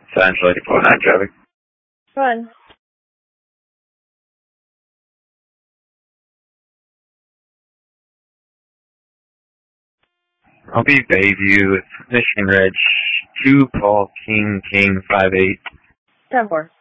Essentially, 49 traffic. Run. I'll be Bayview. It's Michigan Ridge. 2 Paul King 58. 10-4.